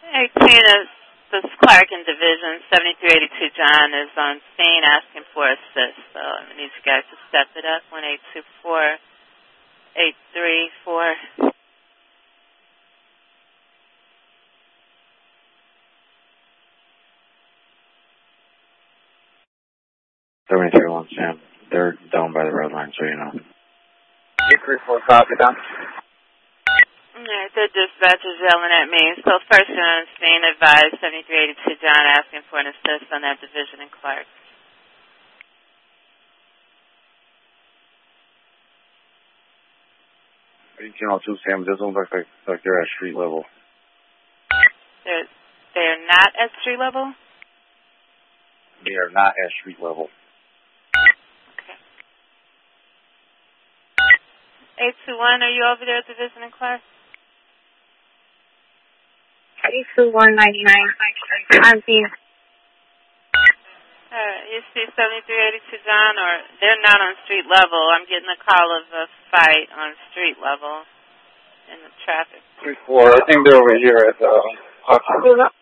18 is this Clark in Division 7382 John is on scene asking for assist. So I need you guys to step it up. 1-824-834. Sam. They're down by the red line, so you know. 834, copy, down. Alright, the dispatcher's yelling at me. So first you're on scene, advise 7382 John asking for an assist on that division in Clark. Channel 2, Sam, it doesn't look like they're at street level. They're not at street level? They are not at street level. Okay. 821, are you over there at Division in Clark? 82199. On scene. You see 7382 John, or they're not on street level. I'm getting a call of a fight on street level in the traffic. 34, I think they're over here at the hospital.